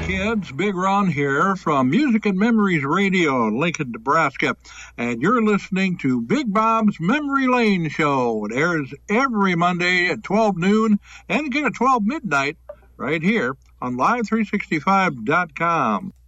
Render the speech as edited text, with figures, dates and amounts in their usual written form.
kids, Big Ron here from Music and Memories Radio in Lincoln, Nebraska, and you're listening to Big Bob's Memory Lane Show. It airs every Monday at 12 noon and again at 12 midnight right here on Live365.com.